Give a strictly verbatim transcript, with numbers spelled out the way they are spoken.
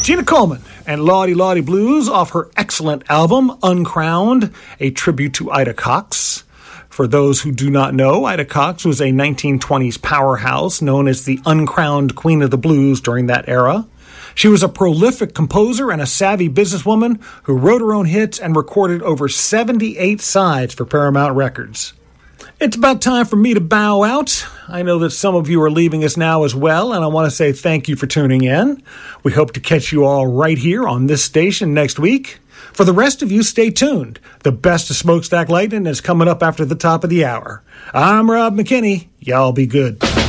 Gina Coleman and Lawdy Lawdy Blues off her excellent album, Uncrowned, a tribute to Ida Cox. For those who do not know, Ida Cox was a nineteen twenties powerhouse known as the uncrowned Queen of the Blues during that era. She was a prolific composer and a savvy businesswoman who wrote her own hits and recorded over seventy-eight sides for Paramount Records. It's about time for me to bow out. I know that some of you are leaving us now as well, and I want to say thank you for tuning in. We hope to catch you all right here on this station next week. For the rest of you, stay tuned. The best of Smokestack Lightning is coming up after the top of the hour. I'm Rob McKinney. Y'all be good.